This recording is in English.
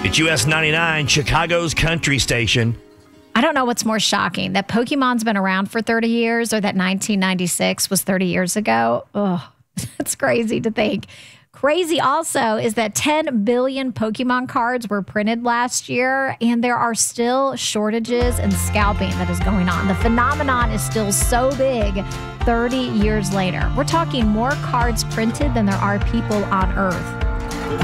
It's US 99, Chicago's country station. I don't know what's more shocking, that Pokemon's been around for 30 years or that 1996 was 30 years ago. Ugh, that's crazy to think. Crazy also is that 10 billion Pokemon cards were printed last year, and there are still shortages and scalping that is going on. The phenomenon is still so big 30 years later. We're talking more cards printed than there are people on Earth.